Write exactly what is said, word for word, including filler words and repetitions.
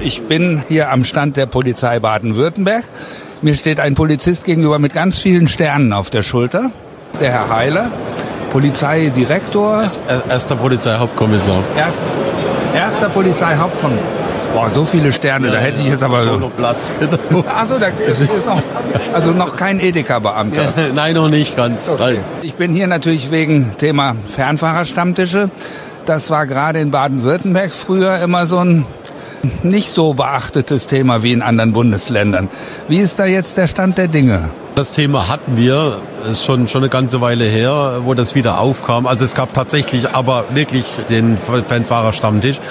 Ich bin hier am Stand der Polizei Baden-Württemberg. Mir steht ein Polizist gegenüber mit ganz vielen Sternen auf der Schulter. Der Herr Heiler, Polizeidirektor. Erster Polizeihauptkommissar. Erst, erster Polizeihauptkommissar. Boah, so viele Sterne, ja, da hätte ich jetzt aber... Noch Platz, genau. Achso, da ist noch, also noch kein Edeka-Beamter. Ja, nein, noch nicht ganz. Okay. Ich bin hier natürlich wegen Thema Fernfahrerstammtische. Das war gerade in Baden-Württemberg früher immer so ein nicht so beachtetes Thema wie in anderen Bundesländern. Wie ist da jetzt der Stand der Dinge? Das Thema hatten wir, ist schon schon eine ganze Weile her, wo das wieder aufkam. Also es gab tatsächlich aber wirklich den Fernfahrerstammtisch.